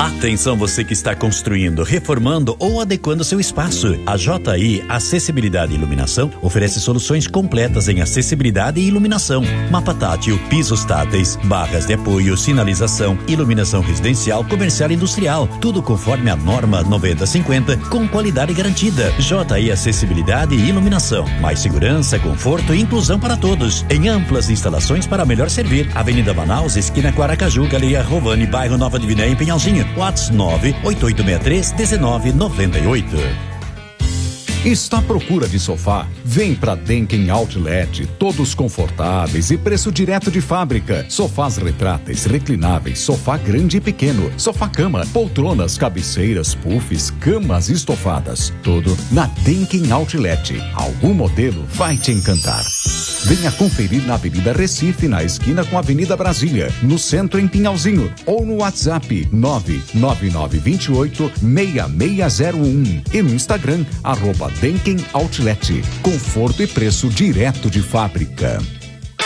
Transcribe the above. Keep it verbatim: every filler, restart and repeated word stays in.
Atenção você que está construindo, reformando ou adequando seu espaço. A J I Acessibilidade e Iluminação oferece soluções completas em acessibilidade e iluminação. Mapa tátil, pisos táteis, barras de apoio, sinalização, iluminação residencial, comercial e industrial. Tudo conforme a norma noventa cinquenta com qualidade garantida. J I Acessibilidade e Iluminação. Mais segurança, conforto e inclusão para todos. Em amplas instalações para melhor servir. Avenida Manaus, esquina com Aracaju, Galeria Rovani, bairro Nova Diviné, em Pinhalzinho. WhatsApp nove oito oito seis três um nove nove oito. Está à procura de sofá? Vem pra Denken Outlet, todos confortáveis e preço direto de fábrica. Sofás retráteis, reclináveis, sofá grande e pequeno, sofá-cama, poltronas, cabeceiras, puffs, camas estofadas. Tudo na Denken Outlet. Algum modelo vai te encantar. Venha conferir na Avenida Recife, na esquina com a Avenida Brasília, no centro em Pinhalzinho, ou no WhatsApp nove nove nove dois oito seis seis zero um e no Instagram, arroba Denken Outlet. Conforto e preço direto de fábrica.